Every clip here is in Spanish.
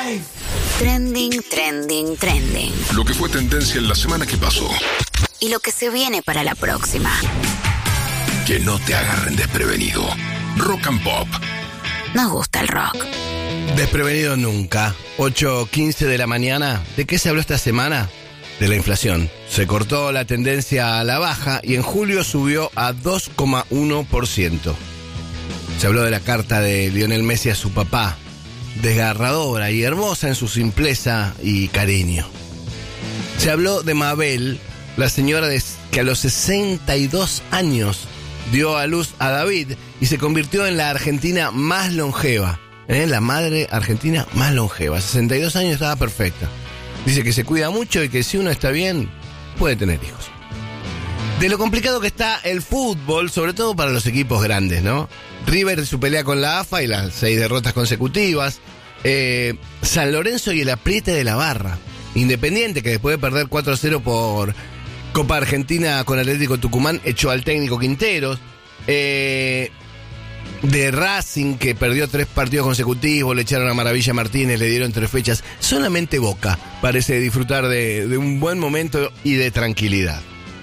Life. Trending, trending, trending. Lo que fue tendencia en la semana que pasó. Y lo que se viene para la próxima. Que no te agarren desprevenido. Rock and Pop. Nos gusta el rock. Desprevenido nunca. 8:15 de la mañana. ¿De qué se habló esta semana? De la inflación. Se cortó la tendencia a la baja y en julio subió a 2,1%. Se habló de la carta de Lionel Messi a su papá, desgarradora y hermosa en su simpleza y cariño. Se habló de Mabel, la señora que a los 62 años dio a luz a David y se convirtió en la argentina más longeva. La madre argentina más longeva. 62 años, estaba perfecta. Dice que se cuida mucho y que si uno está bien, puede tener hijos. De lo complicado que está el fútbol, sobre todo para los equipos grandes, ¿no? River su pelea con la AFA y las 6 derrotas consecutivas. San Lorenzo y el apriete de la barra. Independiente, que después de perder 4-0 por Copa Argentina con Atlético Tucumán, echó al técnico Quinteros. De Racing, que perdió 3 partidos consecutivos, le echaron a Maravilla Martínez, le dieron 3 fechas. Solamente Boca parece disfrutar de un buen momento y de tranquilidad.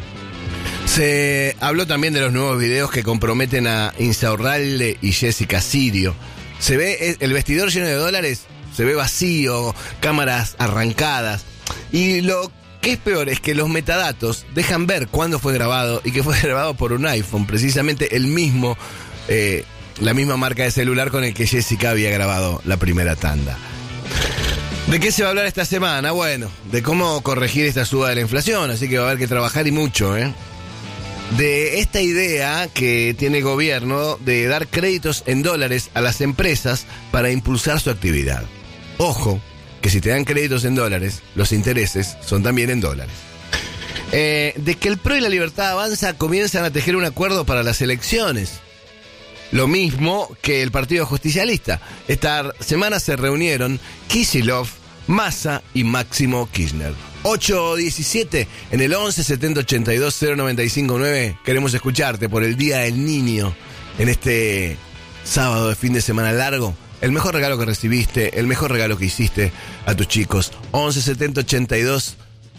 Se habló también de los nuevos videos que comprometen a Insaurralde y Jessica Sirio. Se ve el vestidor lleno de dólares, se ve vacío, cámaras arrancadas. Y lo que es peor es que los metadatos dejan ver cuándo fue grabado y que fue grabado por un iPhone, precisamente el mismo, la misma marca de celular con el que Jessica había grabado la primera tanda. ¿De qué se va a hablar esta semana? Bueno, de cómo corregir esta suba de la inflación, así que va a haber que trabajar y mucho, De esta idea que tiene el gobierno de dar créditos en dólares a las empresas para impulsar su actividad. Ojo, que si te dan créditos en dólares, los intereses son también en dólares. De que el PRO y la Libertad Avanza comienzan a tejer un acuerdo para las elecciones. Lo mismo que el Partido Justicialista. Esta semana se reunieron Kicillof, Massa y Máximo Kirchner. 8:17 en el 11 70 82 095 9. Queremos escucharte por el Día del Niño en este sábado de fin de semana largo. El mejor regalo que recibiste, el mejor regalo que hiciste a tus chicos. 11 70 82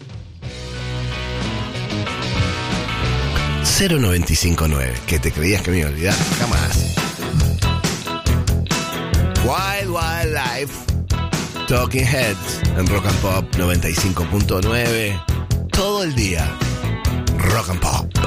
095 9. ¿Que te creías que me iba a olvidar? Jamás. Wild Life. Talking Heads en Rock and Pop 95.9. Todo el día. Rock and Pop.